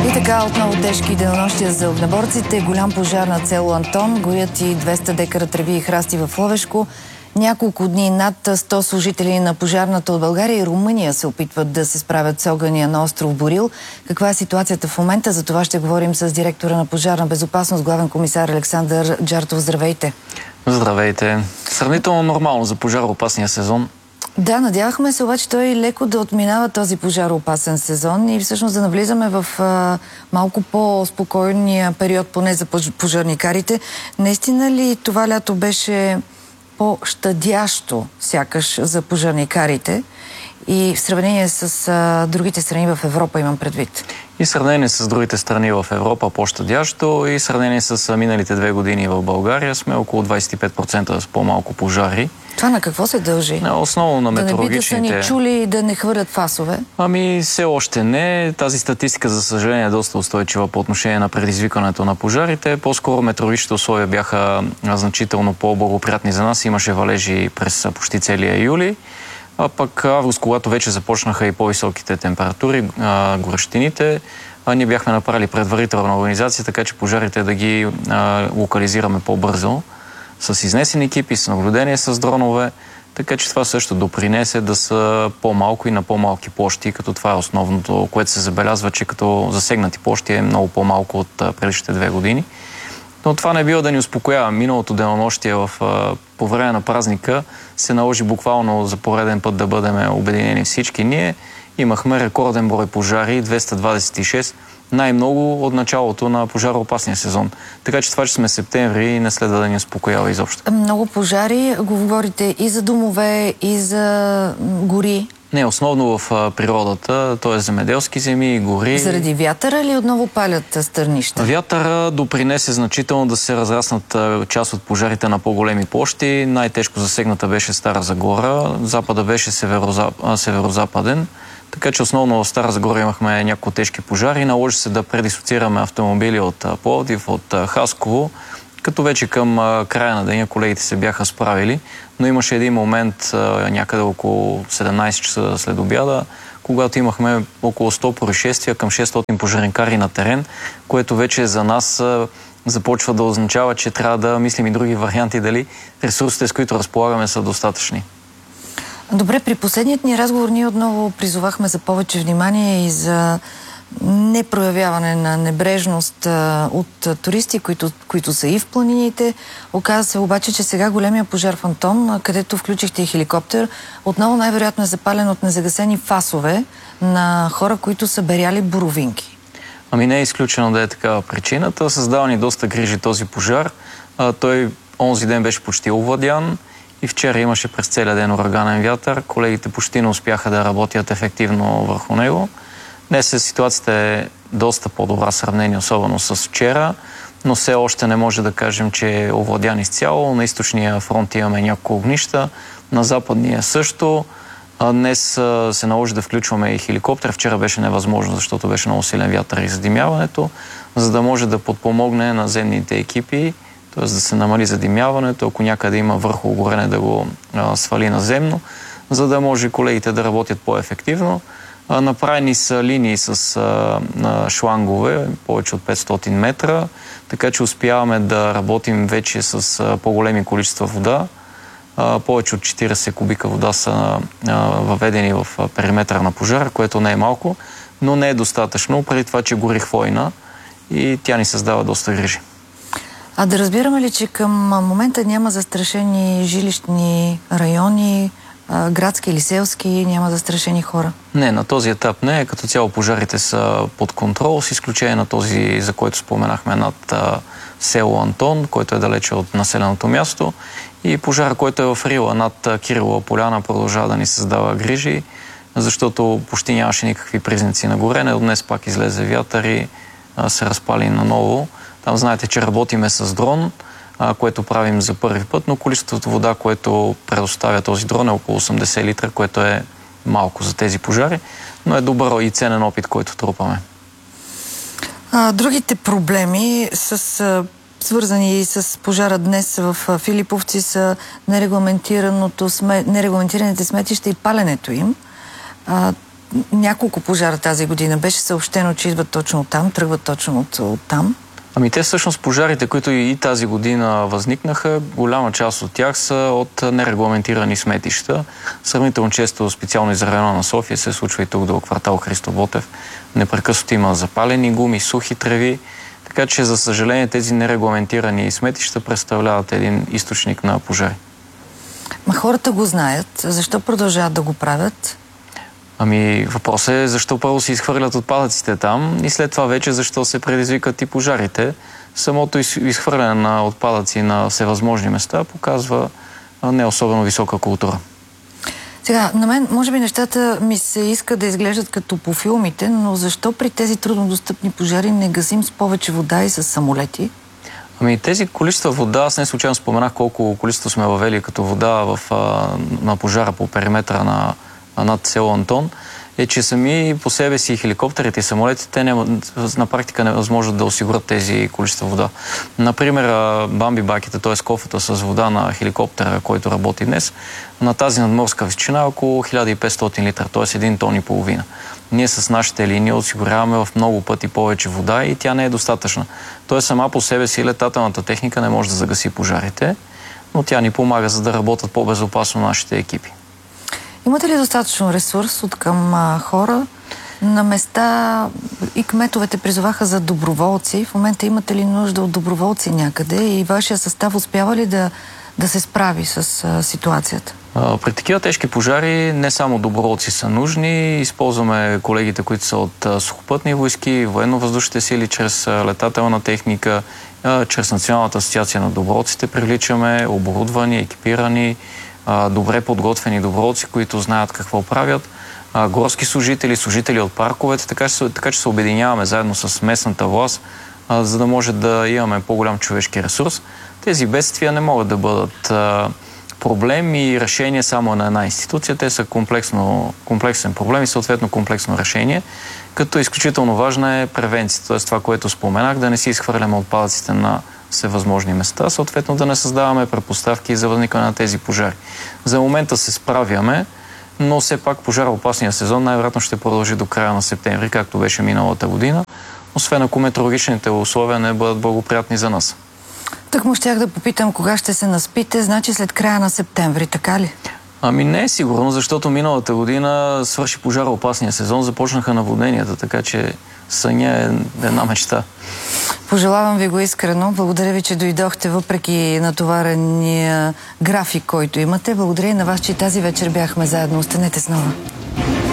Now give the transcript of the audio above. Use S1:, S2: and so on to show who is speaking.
S1: И така, отново тежки денонощия за огнеборците. Голям пожар на село Антон. Горят и 200 декара треви и храсти в Ловешко. Няколко дни над 100 служители на пожарната от България и Румъния се опитват да се справят с огъня на остров Борил. Каква е ситуацията в момента? За това ще говорим с директора на Пожарна безопасност, главен комисар Александър Джартов. Здравейте!
S2: Здравейте! Сравнително нормално за пожароопасния сезон.
S1: Да, надявахме се обаче той леко да отминава този пожароопасен сезон и всъщност да навлизаме в малко по-спокойния период, поне за пожарникарите. Наистина ли това лято беше по-щадящо, сякаш, за пожарникарите и в сравнение с другите страни в Европа, имам предвид?
S2: И в сравнение с другите страни в Европа по-щадящо, и в сравнение с миналите 2 години в България сме около 25% с по-малко пожари.
S1: Това на какво се дължи?
S2: Основно на метеорологичните...
S1: Да не би да са ни чули и да не хвърлят фасове?
S2: Ами все още не. Тази статистика, за съжаление, е доста устойчива по отношение на предизвикването на пожарите. По-скоро метеорологичните условия бяха значително по-благоприятни за нас. Имаше валежи през почти целия юли. А пък август, когато вече започнаха и по-високите температури, горещините, ние бяхме направили предварителна организация, така че пожарите да ги локализираме по-бързо с изнесени екипи, с наблюдение с дронове, така че това също допринесе да са по-малко и на по-малки площи, като това е основното, което се забелязва, че като засегнати площи е много по-малко от предишните 2 години. Но това не било да ни успокоява. Миналото денонощие по време на празника се наложи буквално за пореден път да бъдем обединени всички. Ние имахме рекорден брой пожари, 226, най-много от началото на пожароопасния сезон. Така че това, че сме септември, не следва да ни успокоява изобщо.
S1: Много пожари, говорите и за домове, и за гори.
S2: Не, основно в природата, т.е. земеделски земи и гори.
S1: Заради вятъра или отново палят стърнища?
S2: Вятъра допринесе значително да се разраснат част от пожарите на по-големи площи. Най-тежко засегната беше Стара Загора, запада беше северозападен. Така че основно в Стара Загора имахме няколко тежки пожари. Наложи се да предисоциираме автомобили от Пловдив, от Хасково, като вече към края на деня колегите се бяха справили, но имаше един момент някъде около 17 часа след обяда, когато имахме около 100 происшествия към 600 пожарникари на терен, което вече за нас започва да означава, че трябва да мислим и други варианти, дали ресурсите, с които разполагаме, са достатъчни.
S1: Добре, при последният ни разговор ние отново призовахме за повече внимание и за непроявяване на небрежност от туристи, които са и в планините. Оказва се обаче, че сега големия пожар в Антон, където включихте и хеликоптер, отново най-вероятно е запален от незагасени фасове на хора, които са беряли боровинки.
S2: Ами не е изключено да е такава причината. Създава ни доста грижи този пожар. Той онзи ден беше почти овладян и вчера имаше през целия ден ураганен вятър. Колегите почти не успяха да работят ефективно върху него. Днес ситуацията е доста по-добра сравнение, особено с вчера, но все още не може да кажем, че е овладян изцяло. На източния фронт имаме няколко огнища, на западния също. Днес се наложи да включваме и хеликоптер. Вчера беше невъзможно, защото беше много силен вятър и задимяването, за да може да подпомогне наземните екипи, т.е. да се намали задимяването, ако някъде има върху горене да го свали наземно, за да може колегите да работят по-ефективно. Направени са линии с шлангове, повече от 500 метра, така че успяваме да работим вече с по-големи количества вода. Повече от 40 кубика вода са въведени в периметъра на пожара, което не е малко, но не е достатъчно, преди това, че гори хвойна и тя ни създава доста грижи.
S1: А да разбираме ли, че към момента няма застрашени жилищни райони, градски или селски, няма застрашени хора?
S2: Не, на този етап не. Като цяло пожарите са под контрол, с изключение на този, за който споменахме, над село Антон, който е далече от населеното място, и пожар, който е в Рила, над Кирилова поляна, продължава да ни създава грижи, защото почти нямаше никакви признаци на горене. От днес пак излезе вятър и се разпали наново. Там знаете, че работиме с дрон, което правим за първи път, но количеството вода, което предоставя този дрон, е около 80 литра, което е малко за тези пожари, но е добър и ценен опит, който трупаме.
S1: Другите проблеми свързани с пожара днес в Филиповци са нерегламентираните сметища и паленето им. няколко пожара тази година. Беше съобщено, че идват точно там, тръгват точно от там.
S2: Ами те всъщност пожарите, които и тази година възникнаха, голяма част от тях са от нерегламентирани сметища. Сравнително често, специално из района на София, се случва и тук до квартал Христо Ботев. Непрекъснато има запалени гуми, сухи треви. Така че, за съжаление, тези нерегламентирани сметища представляват един източник на пожари.
S1: Ма хората го знаят. Защо продължават да го правят?
S2: Ами въпросът е защо първо се изхвърлят отпадъците там и след това вече защо се предизвикат и пожарите. Самото изхвърляне на отпадъци на всевъзможни места показва не особено висока култура.
S1: Сега, на мен, може би нещата ми се иска да изглеждат като по филмите, но защо при тези труднодостъпни пожари не гасим с повече вода и с самолети?
S2: Ами тези количества вода, аз не случайно споменах колко количество сме въвели като вода на пожара по периметъра над село Антон, е, че сами по себе си хеликоптерите и самолетите, те на практика невъзможно да осигурят тези количества вода. Например, бамби бакета, т.е. кофата с вода на хеликоптера, който работи днес, на тази надморска височина около 1500 литра, т.е. 1 тон и половина. Ние с нашите линии осигуряваме в много пъти повече вода и тя не е достатъчна. Т.е. сама по себе си летателната техника не може да загаси пожарите, но тя ни помага, за да работят по-безопасно нашите екипи.
S1: Имате ли достатъчно ресурс от към хора? На места и кметовете призоваха за доброволци. В момента имате ли нужда от доброволци някъде и вашия състав успява ли да се справи с ситуацията?
S2: При такива тежки пожари не само доброволци са нужни. Използваме колегите, които са от сухопътни войски, военно-въздушните сили, чрез летателна техника, чрез Националната асоциация на доброволците привличаме оборудвани, екипирани, добре подготвени доброволци, които знаят какво правят, горски служители от парковете, така че се обединяваме заедно с местната власт, за да може да имаме по-голям човешки ресурс. Тези бедствия не могат да бъдат проблем и решение само на една институция. Те са комплексен проблем и съответно комплексно решение, като изключително важна е превенцията, т.е. това, което споменах, да не си изхвърляме отпадъците на всевъзможни места, съответно да не създаваме предпоставки за възникване на тези пожари. За момента се справяме, но все пак пожароопасният сезон най-вероятно ще продължи до края на септември, както беше миналата година, освен ако метеорологичните условия не бъдат благоприятни за нас.
S1: Так му щях да попитам кога ще се наспите, значи след края на септември, така ли?
S2: Ами не е сигурно, защото миналата година свърши пожароопасния сезон, започнаха наводненията, така че съня е една мечта.
S1: Пожелавам ви го искрено. Благодаря ви, че дойдохте, въпреки натоварения график, който имате. Благодаря и на вас, че тази вечер бяхме заедно. Останете с нова.